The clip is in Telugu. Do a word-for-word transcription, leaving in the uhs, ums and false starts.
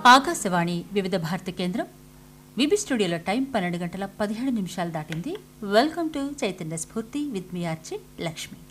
ఆకాశవాణి వివిధ భారతి కేంద్రం విబి స్టూడియోలో టైం పన్నెండు గంటల పదిహేడు నిమిషాలు దాటింది. వెల్కమ్ టు చైతన్య స్ఫూర్తి విత్ మీ ఆర్చి లక్ష్మి.